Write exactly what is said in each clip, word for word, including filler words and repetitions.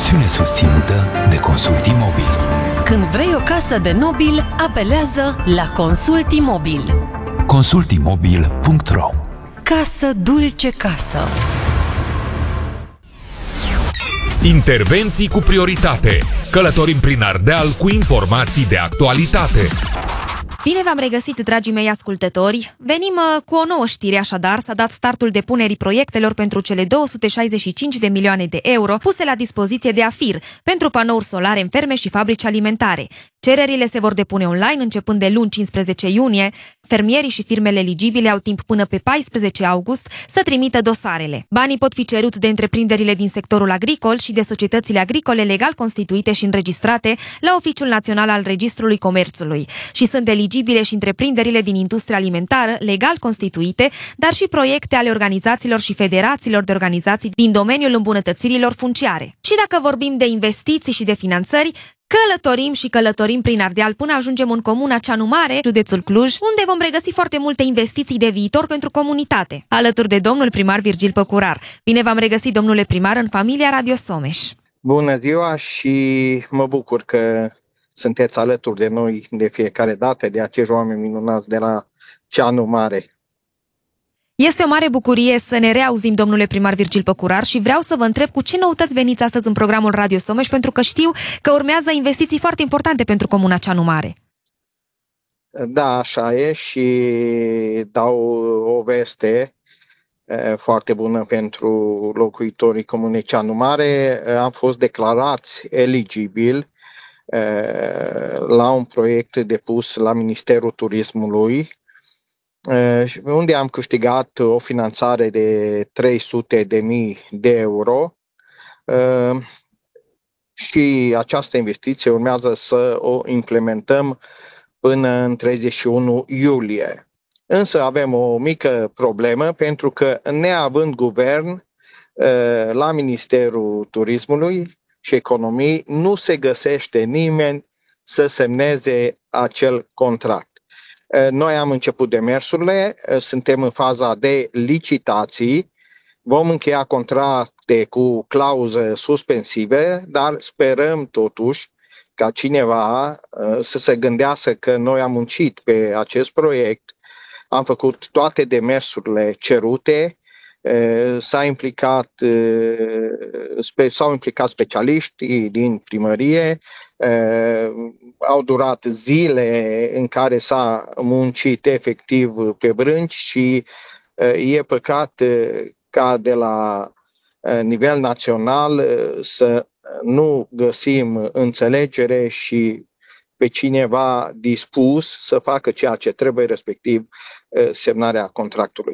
emisiune susținută de Consult Imobil. Când vrei o casă de nobil, apelează la Consult Imobil. consult imobil punct ro. Casă dulce casă. Intervenții cu prioritate. Călătorim prin Ardeal cu informații de actualitate. Bine v-am regăsit, dragii mei ascultători! Venim uh, cu o nouă știre, așadar s-a dat startul depunerii proiectelor pentru cele două sute șaizeci și cinci de milioane de euro puse la dispoziție de AFIR pentru panouri solare în ferme și fabrici alimentare. Cererile se vor depune online începând de luni cincisprezece iunie. Fermierii și firmele eligibile au timp până pe paisprezece august să trimită dosarele. Banii pot fi ceruți de întreprinderile din sectorul agricol și de societățile agricole legal constituite și înregistrate la Oficiul Național al Registrului Comerțului și sunt eligibile și întreprinderile din industria alimentară legal constituite, dar și proiecte ale organizațiilor și federațiilor de organizații din domeniul îmbunătățirilor funciare. Și dacă vorbim de investiții și de finanțări, călătorim și călătorim prin Ardeal până ajungem în comuna Ceanu Mare, județul Cluj, unde vom regăsi foarte multe investiții de viitor pentru comunitate. Alături de domnul primar Virgil Păcurar. Bine v-am regăsit, domnule primar, în familia Radio Someș. Bună ziua și mă bucur că sunteți alături de noi de fiecare dată, de acești oameni minunați de la Ceanu Mare. Este o mare bucurie să ne reauzim, domnule primar Virgil Păcurar, și vreau să vă întreb cu ce noutăți veniți astăzi în programul Radio Someș, pentru că știu că urmează investiții foarte importante pentru comuna Ceanu Mare. Da, așa e, și dau o veste foarte bună pentru locuitorii comunei Ceanu Mare. Am fost declarați eligibil la un proiect depus la Ministerul Turismului, unde am câștigat o finanțare de trei sute de mii de euro și această investiție urmează să o implementăm până în treizeci și unu iulie. Însă avem o mică problemă, pentru că neavând guvern la Ministerul Turismului și Economiei, nu se găsește nimeni să semneze acel contract. Noi am început demersurile, suntem în faza de licitații, vom încheia contracte cu clauze suspensive, dar sperăm totuși ca cineva să se gândească că noi am muncit pe acest proiect, am făcut toate demersurile cerute, s-a implicat, s-au implicat specialiști din primărie, au durat zile în care s-a muncit efectiv pe brânci și e păcat ca de la nivel național să nu găsim înțelegere și pe cineva dispus să facă ceea ce trebuie, respectiv semnarea contractului.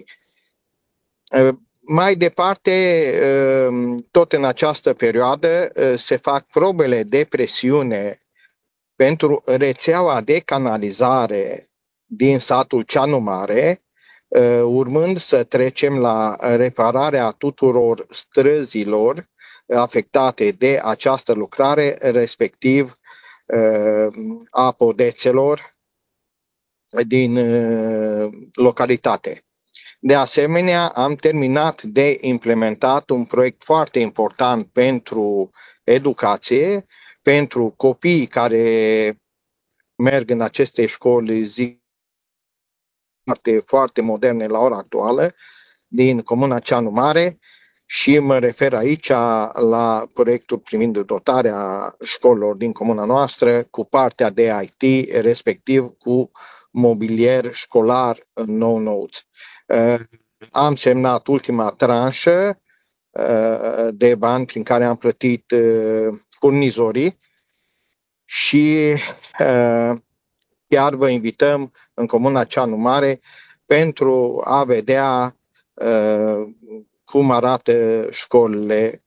Mai departe, tot în această perioadă se fac probele de presiune pentru rețeaua de canalizare din satul Ceanu Mare, urmând să trecem la repararea tuturor străzilor afectate de această lucrare, respectiv a podețelor din localitate. De asemenea, am terminat de implementat un proiect foarte important pentru educație, pentru copiii care merg în aceste școli zi foarte, foarte moderne la ora actuală din comuna Ceanu Mare, și mă refer aici la proiectul privind dotarea școlilor din comuna noastră cu partea de I T, respectiv cu mobilier școlar nou-nouț. Am semnat ultima tranșă de bani prin care am plătit furnizorii și chiar vă invităm în comuna Ceanu Mare pentru a vedea cum arată școlile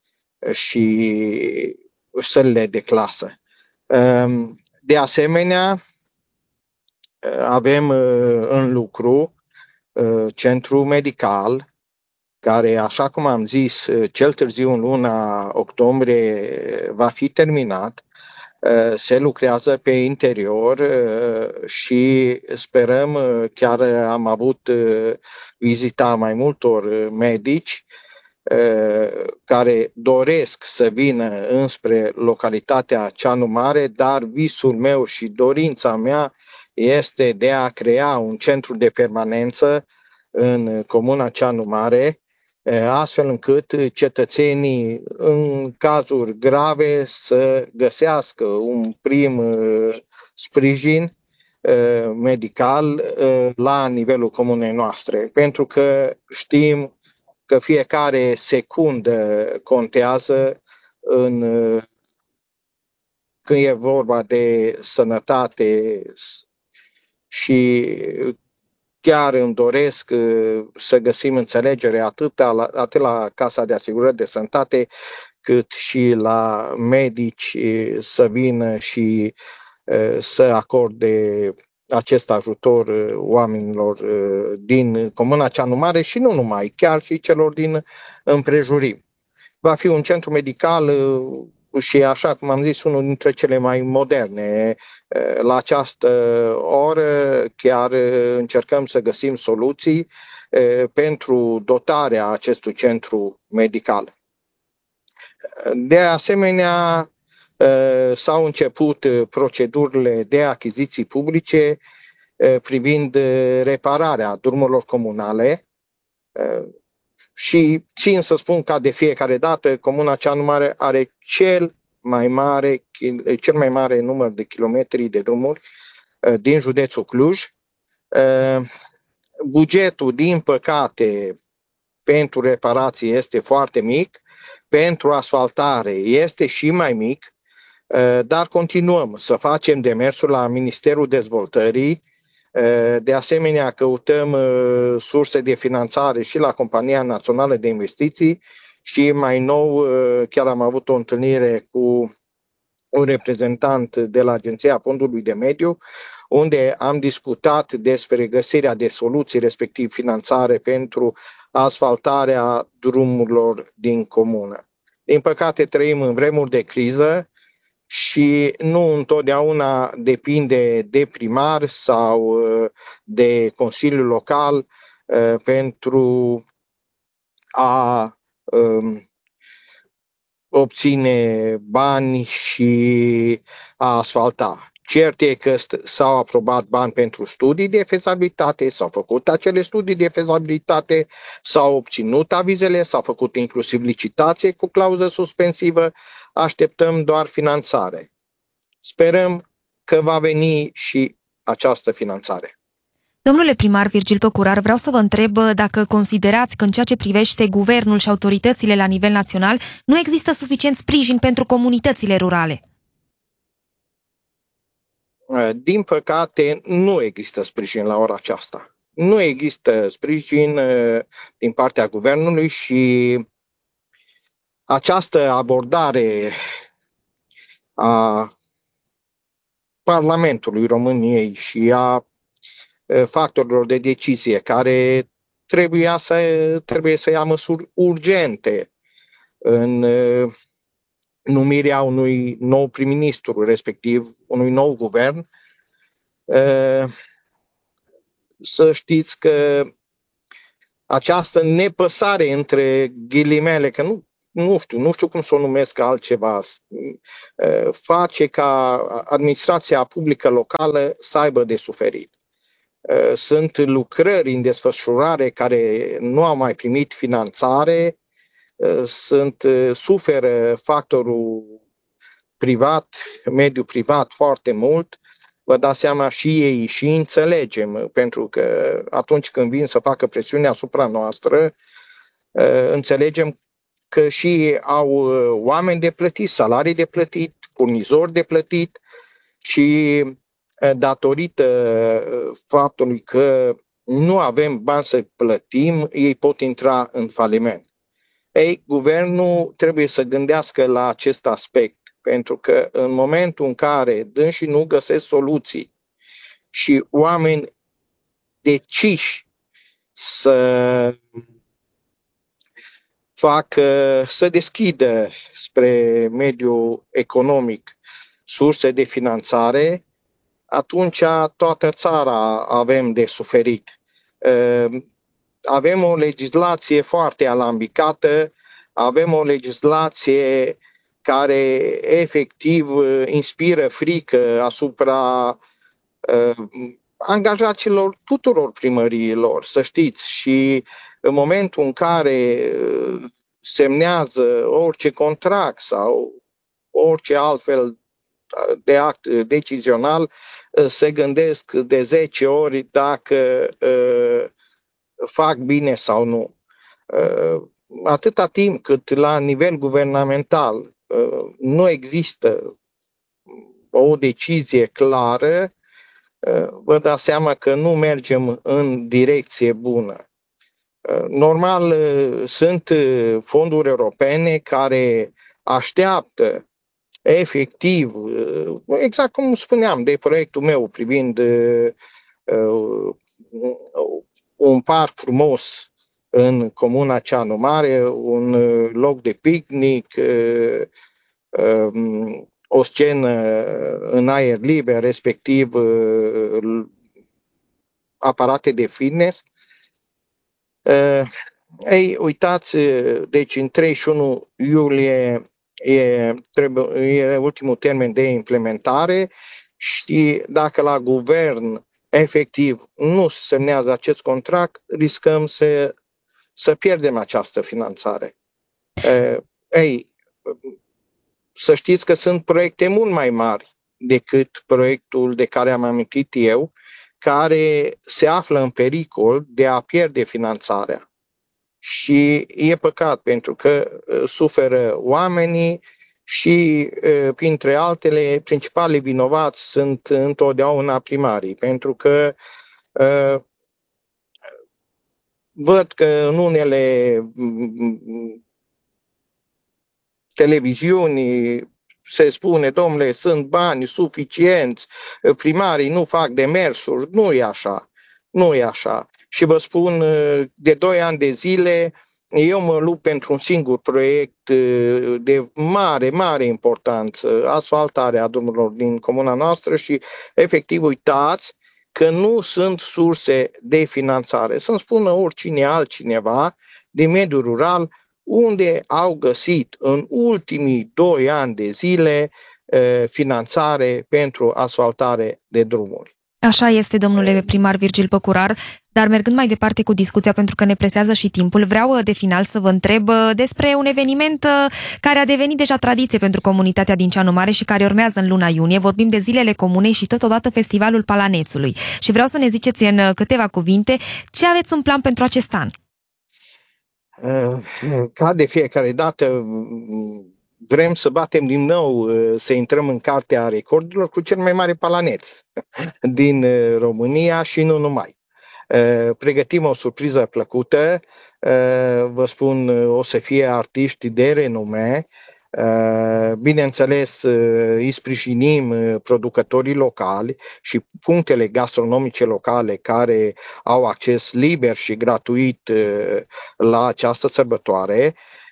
și sălile de clasă. De asemenea, avem în lucru centru medical, care, așa cum am zis, cel târziu în luna octombrie va fi terminat. Se lucrează pe interior și sperăm, chiar am avut vizita mai multor medici, care doresc să vină înspre localitatea Ceanu Mare, dar visul meu și dorința mea este de a crea un centru de permanență în comuna Ceanu Mare, astfel încât cetățenii în cazuri grave să găsească un prim sprijin medical la nivelul comunei noastre, pentru că știm că fiecare secundă contează în, când e vorba de sănătate și chiar îmi doresc să găsim înțelegere atât la, atât la Casa de Asigurări de Sănătate, cât și la medici să vină și să acorde acest ajutor oamenilor din comuna Ceanu Mare și nu numai, chiar și celor din împrejurim. Va fi un centru medical și, așa cum am zis, unul dintre cele mai moderne. La această oră chiar încercăm să găsim soluții pentru dotarea acestui centru medical. De asemenea, s-au început procedurile de achiziții publice privind repararea drumurilor comunale și țin să spun ca de fiecare dată, comuna Ceanu Mare are cel mai mare, cel mai mare număr de kilometri de drumuri din județul Cluj. Bugetul, din păcate, pentru reparații este foarte mic, pentru asfaltare este și mai mic, dar continuăm să facem demersuri la Ministerul Dezvoltării. De asemenea, căutăm surse de finanțare și la Compania Națională de Investiții și mai nou chiar am avut o întâlnire cu un reprezentant de la Agenția Fondului de Mediu, unde am discutat despre găsirea de soluții, respectiv finanțare pentru asfaltarea drumurilor din comună. Din păcate trăim în vremuri de criză și nu întotdeauna depinde de primar sau de Consiliul Local pentru a obține bani și a asfalta. Cert e că s-au aprobat bani pentru studii de fezabilitate, s-au făcut acele studii de fezabilitate, s-au obținut avizele, s-a făcut inclusiv licitație cu clauză suspensivă, așteptăm doar finanțare. Sperăm că va veni și această finanțare. Domnule primar Virgil Păcurar, vreau să vă întreb dacă considerați că în ceea ce privește guvernul și autoritățile la nivel național nu există suficient sprijin pentru comunitățile rurale. Din păcate, nu există sprijin la ora aceasta. Nu există sprijin din partea guvernului și această abordare a Parlamentului României și a factorilor de decizie care trebuia să, trebuie să ia măsuri urgente în numirea unui nou prim-ministru, respectiv unui nou guvern. Să știți că această nepăsare, între ghilimele, că nu, nu știu, nu știu cum să o numesc altceva, face ca administrația publică locală să aibă de suferit. Sunt lucrări în desfășurare care nu au mai primit finanțare, sunt, suferă factorul privat, mediul privat foarte mult. Vă dați seama și ei și înțelegem, pentru că atunci când vin să facă presiune asupra noastră, înțelegem că și au oameni de plătit, salarii de plătit, furnizori de plătit și datorită faptului că nu avem bani să plătim, ei pot intra în faliment. Ei, guvernul trebuie să gândească la acest aspect, pentru că în momentul în care dânsii nu găsesc soluții și oameni deciși să facă, să deschidă spre mediul economic surse de finanțare, atunci toată țara avem de suferit. Avem o legislație foarte alambicată avem o legislație care efectiv inspiră frică asupra uh, angajaților tuturor primăriilor, să știți, și în momentul în care semnează orice contract sau orice altfel de act decizional, se gândesc de zece ori dacă uh, fac bine sau nu. Uh, atâta timp cât la nivel guvernamental uh, nu există o decizie clară, uh, vă dați seama că nu mergem în direcție bună. Uh, normal, uh, sunt fonduri europene care așteaptă efectiv, exact cum spuneam de proiectul meu privind uh, un parc frumos în comuna Ceanu Mare, un loc de picnic, uh, um, o scenă în aer liber, respectiv uh, aparate de fitness. Uh, ei, uitați, deci în treizeci și unu iulie E, trebuie, e ultimul termen de implementare și dacă la guvern efectiv nu se semnează acest contract, riscăm să, să pierdem această finanțare. E, ei, să știți că sunt proiecte mult mai mari decât proiectul de care am amintit eu, care se află în pericol de a pierde finanțarea. Și e păcat pentru că suferă oamenii și, printre altele, principalii vinovați sunt întotdeauna primarii, pentru că uh, văd că în unele televiziuni se spune, domnule, sunt bani suficienți, primarii nu fac demersuri. Nu e așa, nu e așa. Și vă spun, de doi ani de zile, eu mă lupt pentru un singur proiect de mare, mare importanță, asfaltarea drumurilor din comuna noastră și, efectiv, uitați că nu sunt surse de finanțare. Să-mi spună oricine altcineva din mediul rural unde au găsit în ultimii doi ani de zile finanțare pentru asfaltare de drumuri. Așa este, domnule primar Virgil Păcurar, dar mergând mai departe cu discuția, pentru că ne presează și timpul, vreau de final să vă întreb despre un eveniment care a devenit deja tradiție pentru comunitatea din Ceanu Mare și care urmează în luna iunie. Vorbim de Zilele Comunei și totodată Festivalul Palanețului. Și vreau să ne ziceți în câteva cuvinte ce aveți în plan pentru acest an. Ca de fiecare dată, vrem să batem din nou, să intrăm în cartea recordurilor cu cel mai mare palaneț din România și nu numai. Pregătim o surpriză plăcută, vă spun, o să fie artiști de renume. Bineînțeles, îi sprijinim producătorii locali și punctele gastronomice locale care au acces liber și gratuit la această sărbătoare.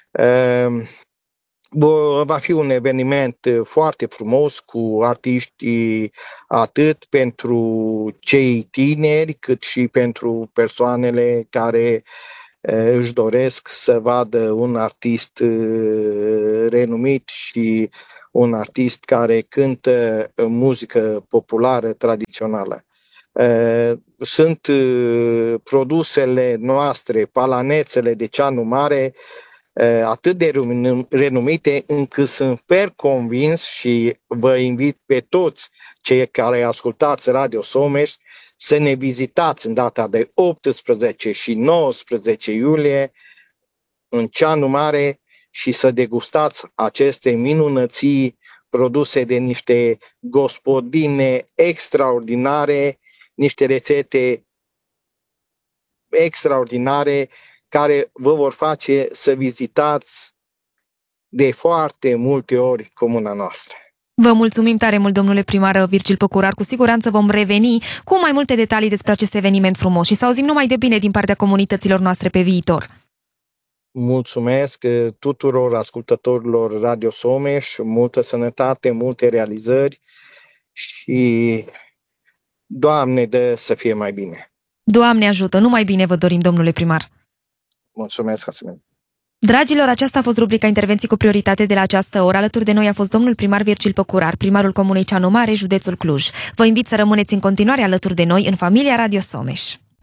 Va fi un eveniment foarte frumos cu artiști atât pentru cei tineri cât și pentru persoanele care își doresc să vadă un artist renumit și un artist care cântă muzică populară tradițională. Sunt produsele noastre, palanețele de Ceanu Mare, atât de renumite încât sunt fer convins și vă invit pe toți cei care ascultați Radio Someș să ne vizitați în data de optsprezece și nouăsprezece iulie în Ceanu Mare și să degustați aceste minunății produse de niște gospodine extraordinare, niște rețete extraordinare care vă vor face să vizitați de foarte multe ori comuna noastră. Vă mulțumim tare mult, domnule primar Virgil Păcurar. Cu siguranță vom reveni cu mai multe detalii despre acest eveniment frumos și să auzim numai de bine din partea comunităților noastre pe viitor. Mulțumesc tuturor ascultătorilor Radio Someș, multă sănătate, multe realizări și Doamne dă să fie mai bine. Doamne ajută, numai bine vă dorim, domnule primar. Mulțumesc, asemenea. Dragilor, aceasta a fost rubrica Intervenții cu prioritate de la această oră. Alături de noi a fost domnul primar Virgil Păcurar, primarul Comunei Ceanu Mare, județul Cluj. Vă invit să rămâneți în continuare alături de noi în familia Radio Someș.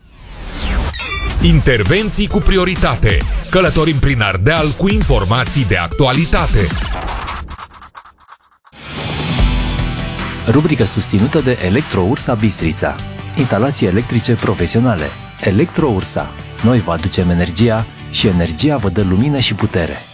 Intervenții cu prioritate. Călătorim prin Ardeal cu informații de actualitate. Rubrică susținută de Electro-Ursa Bistrița. Instalații electrice profesionale. Electro-Ursa. Noi vă aducem energia și energia vă dă lumină și putere.